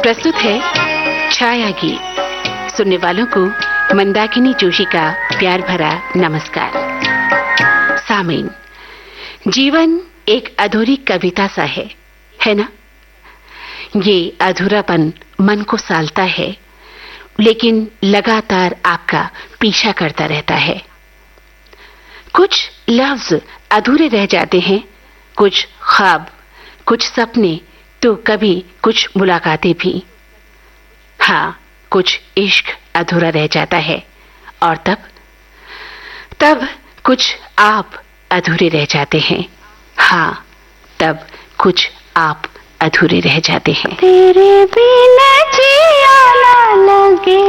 प्रस्तुत है छाया गीत। सुनने वालों को मंदाकिनी जोशी का प्यार भरा नमस्कार। सामीन, जीवन एक अधूरी कविता सा है ना? ये अधूरापन मन को सालता है, लेकिन लगातार आपका पीछा करता रहता है। कुछ लफ्ज अधूरे रह जाते हैं, कुछ ख्वाब, कुछ सपने, तो कभी कुछ मुलाकातें भी। हाँ, कुछ इश्क अधूरा रह जाता है, और तब कुछ आप अधूरे रह जाते हैं। हाँ, तब कुछ आप अधूरे रह जाते हैं। तेरे बिना जिया ना लगे।